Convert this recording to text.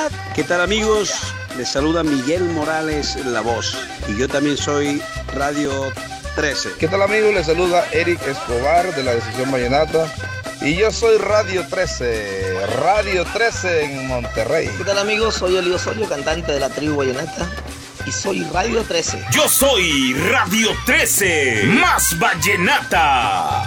Vallenata. ¿Qué tal, amigos? Les saluda Miguel Morales, la voz. Y yo también soy Radio 13. ¿Qué tal, amigos? Les saluda Eric Escobar de la Decisión Vallenata. Y yo soy Radio 13, Radio 13 en Monterrey. ¿Qué tal, amigos? Soy Elio Osorio, cantante de la tribu Vallenata. Y soy Radio 13. Yo soy Radio 13, más vallenata.